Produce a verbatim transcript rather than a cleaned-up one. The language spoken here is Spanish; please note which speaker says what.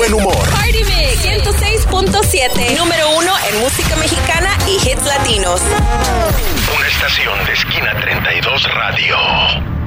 Speaker 1: buen humor.
Speaker 2: Party Mix ciento seis punto siete, número uno en música mexicana y hits latinos.
Speaker 1: Una estación de Esquina treinta y dos Radio.